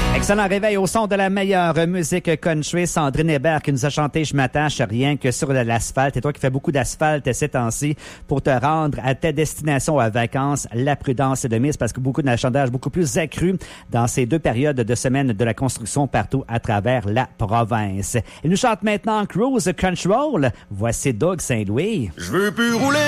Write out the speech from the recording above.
Excellent réveil au son de la meilleure musique country. Sandrine Hébert qui nous a chanté « Je m'attache rien que sur de l'asphalte ». Et toi qui fais beaucoup d'asphalte ces temps-ci pour te rendre à ta destination à vacances, la prudence est de mise parce que beaucoup d'achalandage beaucoup plus accru dans ces 2 périodes de semaine de la construction partout à travers la province. Il nous chante maintenant Cruise Control. Voici Doug Saint-Louis. Je veux plus rouler